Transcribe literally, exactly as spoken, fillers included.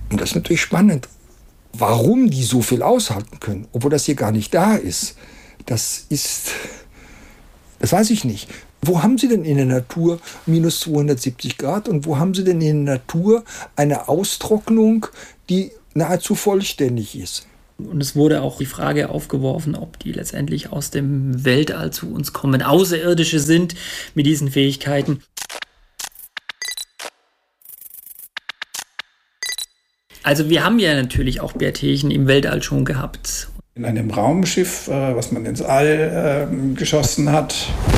Und das ist natürlich spannend. Warum die so viel aushalten können, obwohl das hier gar nicht da ist, das ist, das weiß ich nicht. Wo haben Sie denn in der Natur minus zweihundertsiebzig Grad und wo haben Sie denn in der Natur eine Austrocknung, die nahezu vollständig ist? Und es wurde auch die Frage aufgeworfen, ob die letztendlich aus dem Weltall zu uns kommen, Außerirdische sind mit diesen Fähigkeiten. Also wir haben ja natürlich auch Bärtierchen im Weltall schon gehabt. In einem Raumschiff, was man ins All äh, geschossen hat,